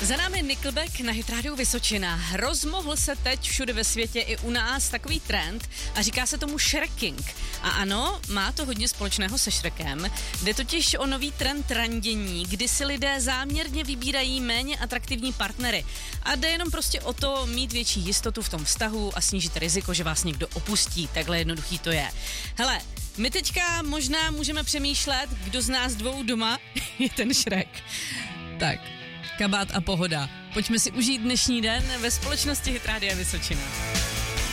Za námi Nickelback na Hit Radio Vysočina. Rozmohl se teď všude ve světě i u nás takový trend a říká se tomu Shreking. A ano, má to hodně společného se Shrekem. Jde totiž o nový trend randění, kdy si lidé záměrně vybírají méně atraktivní partnery. A jde jenom prostě o to mít větší jistotu v tom vztahu a snížit riziko, že vás někdo opustí. Takhle jednoduchý to je. Hele, my teďka možná můžeme přemýšlet, kdo z nás dvou doma je ten Shrek. Tak, kabát a pohoda. Pojďme si užít dnešní den ve společnosti Hit Rádia Vysočina.